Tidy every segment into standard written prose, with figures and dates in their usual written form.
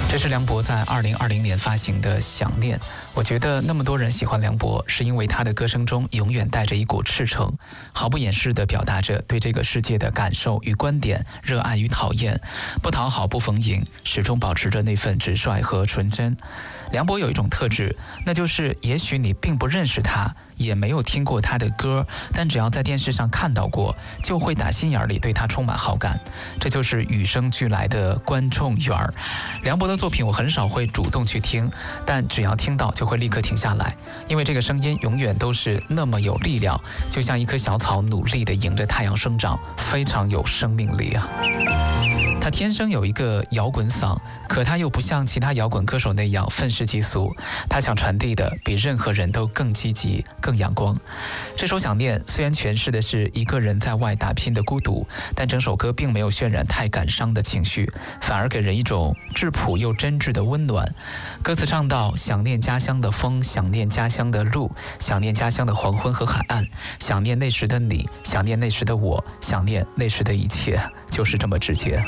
这是梁博在2020年发行的《想念》。我觉得那么多人喜欢梁博，是因为他的歌声中永远带着一股赤诚，毫不掩饰地表达着对这个世界的感受与观点，热爱与讨厌，不讨好不逢迎，始终保持着那份直率和纯真。梁博有一种特质，那就是也许你并不认识他，也没有听过他的歌，但只要在电视上看到过，就会打心眼里对他充满好感。这就是与生俱来的观众缘儿。梁博的作品我很少会主动去听，但只要听到就会立刻停下来，因为这个声音永远都是那么有力量，就像一棵小草努力地迎着太阳生长，非常有生命力啊。他天生有一个摇滚嗓，可他又不像其他摇滚歌手那样愤世嫉俗，他想传递的比任何人都更积极、更阳光。这首《想念》虽然诠释的是一个人在外打拼的孤独，但整首歌并没有渲染太感伤的情绪，反而给人一种质朴又真挚的温暖。歌词唱到：想念家乡的风，想念家乡的路，想念家乡的黄昏和海岸，想念那时的你，想念那时的我，想念那时的一切，就是这么直接。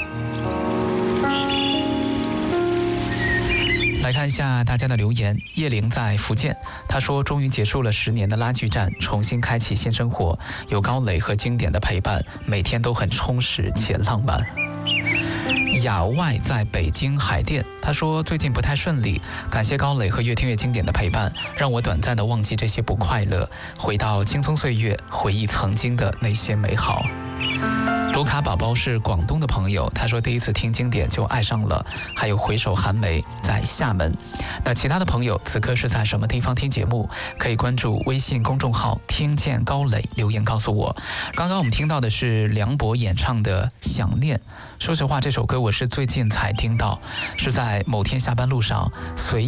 来看一下大家的留言。叶玲在福建，她说终于结束了10年的拉锯战，重新开启新生活，有高磊和经典的陪伴，每天都很充实且浪漫。雅外在北京海淀，他说最近不太顺利，感谢高磊和越听越经典的陪伴，让我短暂的忘记这些不快乐，回到青葱岁月，回忆曾经的那些美好。卢卡宝宝是广东的朋友，他说第一次听经典就爱上了。还有回首寒梅在厦门。那其他的朋友此刻是在什么地方听节目？可以关注微信公众号听见高磊，留言告诉我。刚刚我们听到的是梁博演唱的《想念》。说实话，这首歌我是最近才听到，是在某天下班路上随